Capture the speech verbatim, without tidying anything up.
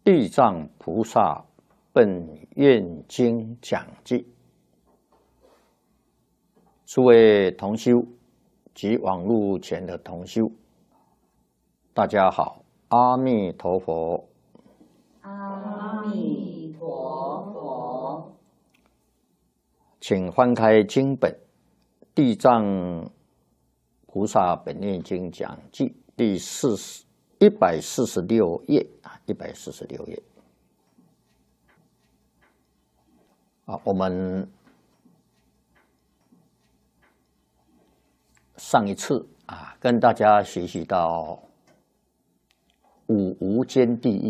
地藏菩萨本愿经讲记。诸位同修及网络前的同修，大家好，阿弥陀佛。 阿弥陀佛。 请翻开经本《地藏菩萨本愿经讲记》第四十一百四十六页啊，一百四十六页。啊，我们上一次啊，跟大家学习到五无间地狱